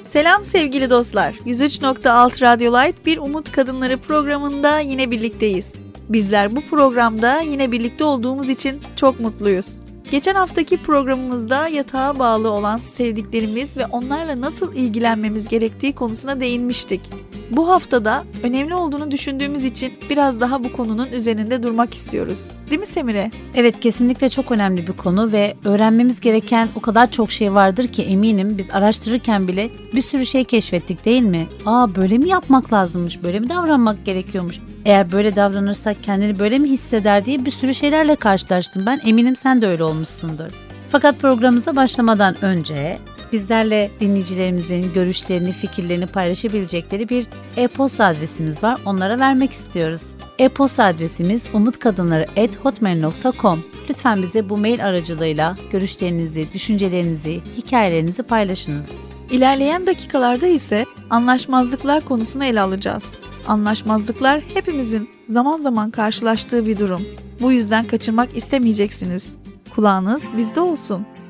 Selam sevgili dostlar. 103.6 Radio Light Bir Umut Kadınları programında yine birlikteyiz. Bizler bu programda yine birlikte olduğumuz için çok mutluyuz. Geçen haftaki programımızda yatağa bağlı olan sevdiklerimiz ve onlarla nasıl ilgilenmemiz gerektiği konusuna değinmiştik. Bu haftada önemli olduğunu düşündüğümüz için biraz daha bu konunun üzerinde durmak istiyoruz. Değil mi Semire? Evet, kesinlikle çok önemli bir konu ve öğrenmemiz gereken o kadar çok şey vardır ki eminim biz araştırırken bile bir sürü şey keşfettik, değil mi? Böyle mi yapmak lazımmış, böyle mi davranmak gerekiyormuş? Eğer böyle davranırsak kendini böyle mi hisseder diye bir sürü şeylerle karşılaştım ben. Eminim sen de öyle olmuşsundur. Fakat programımıza başlamadan önce bizlerle dinleyicilerimizin görüşlerini, fikirlerini paylaşabilecekleri bir e-posta adresimiz var. Onlara vermek istiyoruz. E-posta adresimiz umutkadınları@hotmail.com. Lütfen bize bu mail aracılığıyla görüşlerinizi, düşüncelerinizi, hikayelerinizi paylaşınız. İlerleyen dakikalarda ise anlaşmazlıklar konusunu ele alacağız. Anlaşmazlıklar hepimizin zaman zaman karşılaştığı bir durum. Bu yüzden kaçırmak istemeyeceksiniz. Kulağınız bizde olsun.